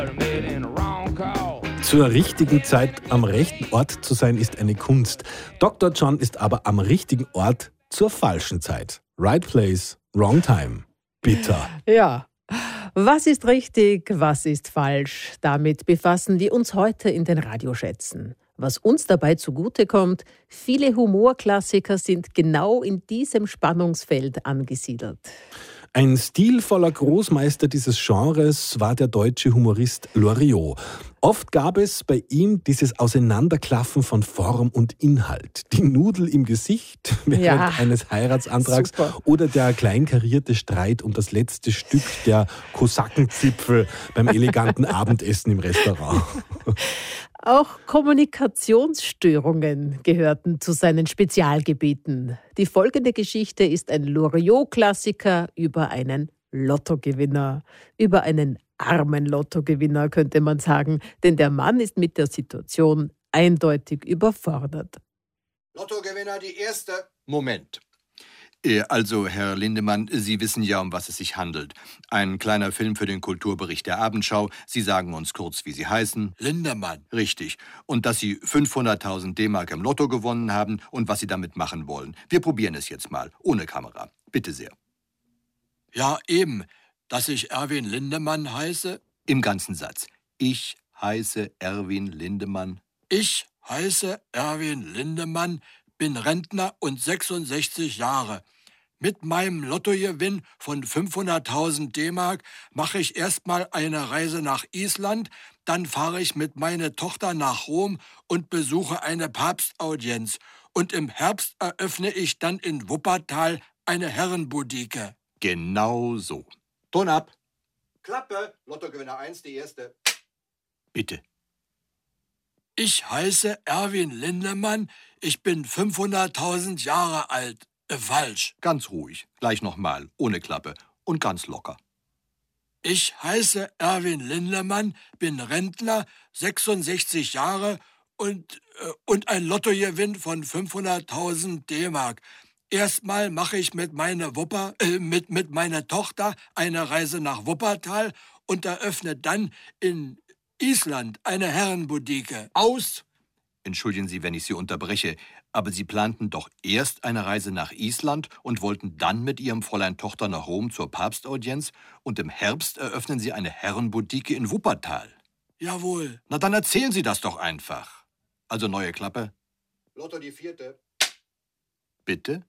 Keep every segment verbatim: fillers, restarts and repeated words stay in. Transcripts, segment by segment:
Zur richtigen Zeit am rechten Ort zu sein, ist eine Kunst. Doktor John ist aber am richtigen Ort zur falschen Zeit. Right place, wrong time. Bitter. Ja. Was ist richtig, was ist falsch? Damit befassen wir uns heute in den Radioschätzen. Was uns dabei zugutekommt, viele Humorklassiker sind genau in diesem Spannungsfeld angesiedelt. Ein stilvoller Großmeister dieses Genres war der deutsche Humorist Loriot. Oft gab es bei ihm dieses Auseinanderklaffen von Form und Inhalt. Die Nudel im Gesicht während Ja, eines Heiratsantrags super. oder der kleinkarierte Streit um das letzte Stück der Kosakenzipfel beim eleganten Abendessen im Restaurant. Auch Kommunikationsstörungen gehörten zu seinen Spezialgebieten. Die folgende Geschichte ist ein Loriot-Klassiker über einen Lottogewinner. Über einen armen Lottogewinner, könnte man sagen, denn der Mann ist mit der Situation eindeutig überfordert. Lottogewinner, die erste. Moment. Äh, Also, Herr Lindemann, Sie wissen ja, um was es sich handelt. Ein kleiner Film für den Kulturbericht der Abendschau. Sie sagen uns kurz, wie Sie heißen. Lindemann. Richtig. Und dass Sie fünfhunderttausend D-Mark im Lotto gewonnen haben und was Sie damit machen wollen. Wir probieren es jetzt mal, ohne Kamera. Bitte sehr. Ja, eben. Dass ich Erwin Lindemann heiße. Im ganzen Satz. Ich heiße Erwin Lindemann. Ich heiße Erwin Lindemann, bin Rentner und sechsundsechzig Jahre. Mit meinem Lottogewinn von fünfhunderttausend D-Mark mache ich erstmal eine Reise nach Island, dann fahre ich mit meiner Tochter nach Rom und besuche eine Papstaudienz. Und im Herbst eröffne ich dann in Wuppertal eine Herrenboutique. Genau so. Ton ab. Klappe, Lottogewinner eins, die erste. Bitte. Ich heiße Erwin Lindemann, ich bin fünfhunderttausend Jahre alt. Äh, falsch. Ganz ruhig. Gleich nochmal. Ohne Klappe. Und ganz locker. Ich heiße Erwin Lindemann, bin Rentner, sechsundsechzig Jahre und, äh, und ein Lottogewinn von fünfhunderttausend D-Mark. Erstmal mache ich mit meiner, Wupper, äh, mit, mit meiner Tochter eine Reise nach Wuppertal und eröffne dann in Island eine Herrenboutique. Aus! Entschuldigen Sie, wenn ich Sie unterbreche, aber Sie planten doch erst eine Reise nach Island und wollten dann mit Ihrem Fräulein Tochter nach Rom zur Papstaudienz und im Herbst eröffnen Sie eine Herrenboutique in Wuppertal. Jawohl. Na, dann erzählen Sie das doch einfach. Also neue Klappe. Lotto die vierte. Bitte?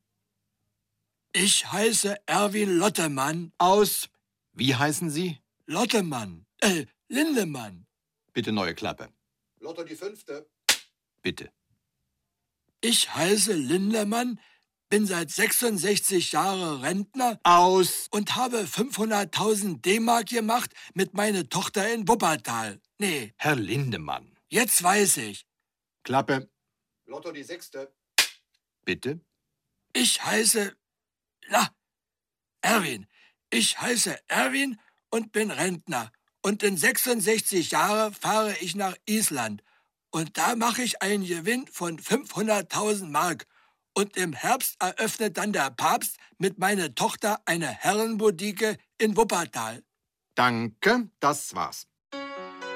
Ich heiße Erwin Lottemann. Aus! Wie heißen Sie? Lottemann. Äh, Lindemann. Bitte neue Klappe. Lotto die fünfte. Bitte. Ich heiße Lindemann, bin seit sechsundsechzig Jahren Rentner Aus! und habe fünfhunderttausend D-Mark gemacht mit meiner Tochter in Wuppertal. Nee, Herr Lindemann. jetzt weiß ich. Klappe. Lotto die sechste. Bitte. Ich heiße, na, Erwin. Ich heiße Erwin und bin Rentner. Und in sechsundsechzig Jahren fahre ich nach Island. Und da mache ich einen Gewinn von fünfhunderttausend Mark. Und im Herbst eröffnet dann der Papst mit meiner Tochter eine Herrenboutique in Wuppertal. Danke, das war's.